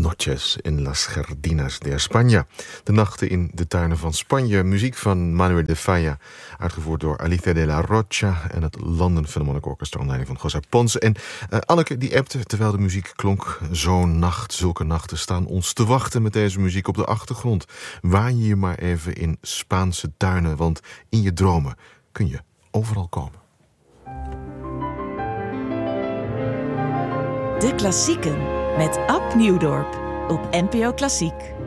noches in las jardinas de España. De nachten in de tuinen van Spanje. Muziek van Manuel de Falla, uitgevoerd door Alicia de la Rocha en het London Philharmonic Orchestra onder leiding van José Ponce. En Anneke die appte terwijl de muziek klonk. Zo'n nacht, zulke nachten staan ons te wachten met deze muziek op de achtergrond. Waan je maar even in Spaanse tuinen, want in je dromen kun je overal komen. De Klassieken met Ab Nieuwdorp op NPO Klassiek.